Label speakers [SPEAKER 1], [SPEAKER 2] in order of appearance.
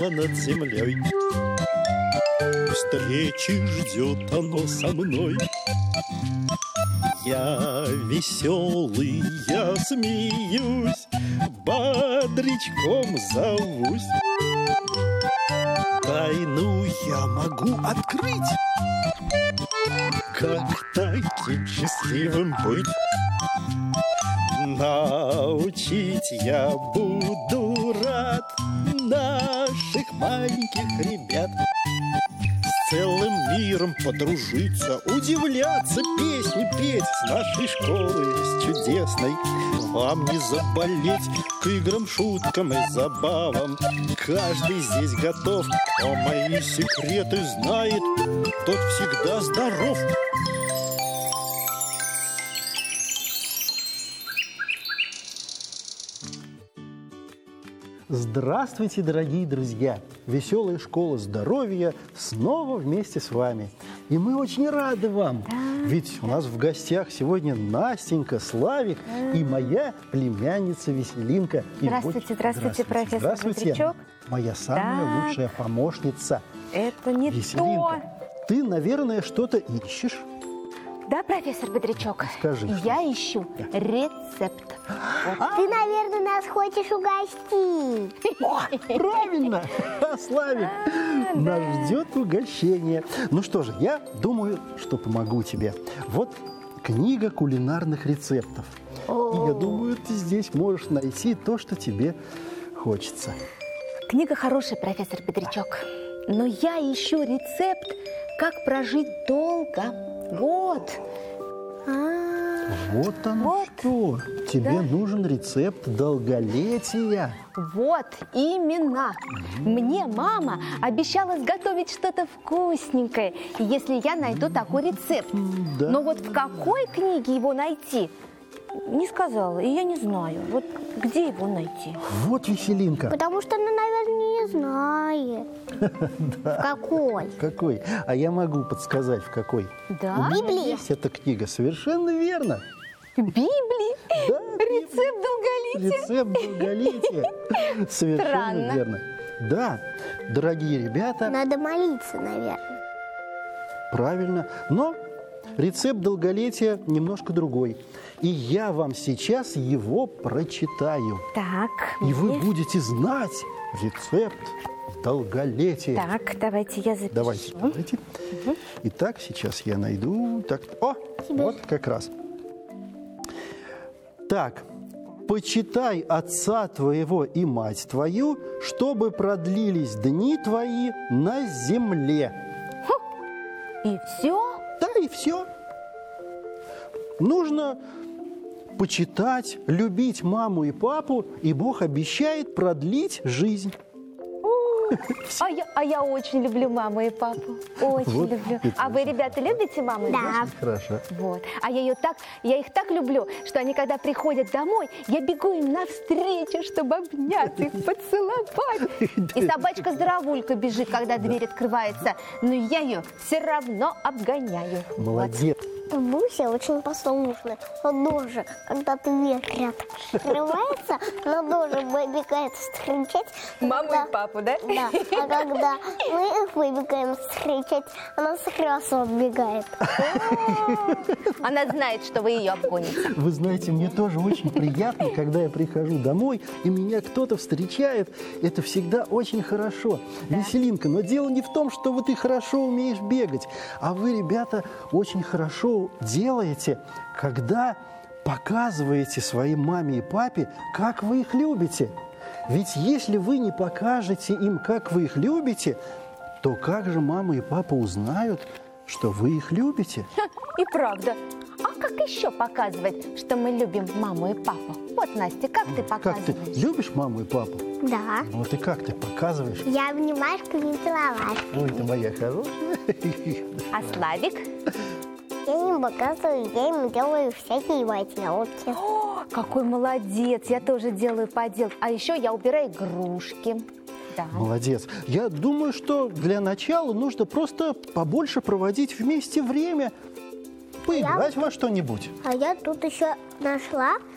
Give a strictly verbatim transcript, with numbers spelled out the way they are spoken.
[SPEAKER 1] над землей. Встречи ждет оно со мной. Я веселый, я смеюсь, бодрячком зовусь. Тайну я могу открыть, как таким счастливым быть. Научить я буду рад наших маленьких ребят. С целым миром подружиться, удивляться, песни петь с нашей школы, с чудесной. Вам не заболеть к играм, шуткам и забавам. Каждый здесь готов, кто мои секреты знает, тот всегда здоров.
[SPEAKER 2] Здравствуйте, дорогие друзья! Веселая школа здоровья снова вместе с вами. И мы очень рады вам, да. Ведь у нас в гостях сегодня Настенька, Славик да. и моя племянница Веселинка.
[SPEAKER 3] Здравствуйте, здравствуйте, здравствуйте, профессор
[SPEAKER 2] здравствуйте,
[SPEAKER 3] Бодрячок.
[SPEAKER 2] Моя самая
[SPEAKER 3] так.
[SPEAKER 2] лучшая помощница.
[SPEAKER 3] Это не
[SPEAKER 2] Веселинка,
[SPEAKER 3] то.
[SPEAKER 2] Ты, наверное, что-то ищешь?
[SPEAKER 3] Да, профессор Бодрячок?
[SPEAKER 2] Скажи.
[SPEAKER 3] Я ищу да. рецепт.
[SPEAKER 4] Вот. Ты, наверное, нас хочешь угостить.
[SPEAKER 2] О, правильно! Славик,
[SPEAKER 3] а,
[SPEAKER 2] нас
[SPEAKER 3] да.
[SPEAKER 2] ждет угощение. Ну что же, я думаю, что помогу тебе. Вот книга кулинарных рецептов.
[SPEAKER 3] О.
[SPEAKER 2] И я думаю, ты здесь можешь найти то, что тебе хочется.
[SPEAKER 3] Книга хорошая, профессор Бодрячок. Но я ищу рецепт, как прожить долго. Вот.
[SPEAKER 2] А, вот оно
[SPEAKER 3] вот.
[SPEAKER 2] что. Тебе
[SPEAKER 3] да.
[SPEAKER 2] нужен рецепт долголетия.
[SPEAKER 3] Вот, именно. Мне мама обещала сготовить что-то вкусненькое, если я найду такой рецепт.
[SPEAKER 2] Да.
[SPEAKER 3] Но вот в какой книге его найти, не сказала, и я не знаю. Вот где его найти?
[SPEAKER 2] Вот Веселинка.
[SPEAKER 4] Потому что она, наверное, не знает.
[SPEAKER 2] Да.
[SPEAKER 4] В какой?
[SPEAKER 2] В какой? А я могу подсказать, в какой.
[SPEAKER 3] Да?
[SPEAKER 4] В Библии.
[SPEAKER 2] Есть эта книга, совершенно верно.
[SPEAKER 3] В Библии?
[SPEAKER 2] Да,
[SPEAKER 3] Рецепт долголетия?
[SPEAKER 2] Рецепт долголетия. Совершенно
[SPEAKER 3] Странно.
[SPEAKER 2] верно. Да, дорогие ребята.
[SPEAKER 4] Надо молиться, наверное.
[SPEAKER 2] Правильно. Но рецепт долголетия немножко другой. И я вам сейчас его прочитаю.
[SPEAKER 3] Так.
[SPEAKER 2] И вы
[SPEAKER 3] мне...
[SPEAKER 2] будете знать рецепт долголетия.
[SPEAKER 3] Так, давайте я запишу.
[SPEAKER 2] Давайте, давайте. Угу. Итак, сейчас я найду. Так, о,
[SPEAKER 4] Тебе.
[SPEAKER 2] Вот как раз. Так, почитай отца твоего и мать твою, чтобы продлились дни твои на земле.
[SPEAKER 3] И все?
[SPEAKER 2] Да, и все. Нужно почитать, любить маму и папу, и Бог обещает продлить жизнь.
[SPEAKER 3] А я, а я очень люблю маму и папу. Очень
[SPEAKER 2] Вот
[SPEAKER 3] люблю.
[SPEAKER 2] это
[SPEAKER 3] А вы, ребята, любите маму и
[SPEAKER 4] Да.
[SPEAKER 3] папу?
[SPEAKER 2] Хорошо.
[SPEAKER 3] Вот. А я, ее так, я их так люблю, что они, когда приходят домой, я бегу им навстречу, чтобы обнять их, поцеловать. И собачка Здоровулька бежит, когда дверь открывается. Но я ее все равно обгоняю.
[SPEAKER 2] Молодец.
[SPEAKER 4] Буся очень послушная. Она тоже, когда дверь рядом открывается, она тоже выбегает встречать.
[SPEAKER 3] Маму
[SPEAKER 4] когда...
[SPEAKER 3] и папу, да?
[SPEAKER 4] Да. А когда мы их выбегаем встречать, она сразу отбегает.
[SPEAKER 3] Она знает, что вы ее обгоните.
[SPEAKER 2] Вы знаете, мне тоже очень приятно, когда я прихожу домой, и меня кто-то встречает. Это всегда очень хорошо.
[SPEAKER 3] Да.
[SPEAKER 2] Веселинка, но дело не в том, что вот ты хорошо умеешь бегать, а вы, ребята, очень хорошо делаете, когда показываете своей маме и папе, как вы их любите. Ведь если вы не покажете им, как вы их любите, то как же мама и папа узнают, что вы их любите?
[SPEAKER 3] И правда. А как еще показывать, что мы любим маму и папу? Вот, Настя, как ты
[SPEAKER 2] Как
[SPEAKER 3] показываешь?
[SPEAKER 2] ты любишь маму и папу?
[SPEAKER 4] Да.
[SPEAKER 2] Вот и как ты показываешь?
[SPEAKER 4] Я обнимашками и целовашками.
[SPEAKER 2] Ой, ты моя хорошая.
[SPEAKER 3] А Славик?
[SPEAKER 4] Я им показываю, я им делаю всякие поделки.
[SPEAKER 3] О, какой молодец! Я тоже делаю поделки. А еще я убираю игрушки. Да.
[SPEAKER 2] Молодец. Я думаю, что для начала нужно просто побольше проводить вместе время. Поиграть
[SPEAKER 4] Я...
[SPEAKER 2] во что-нибудь.
[SPEAKER 4] А я тут еще нашла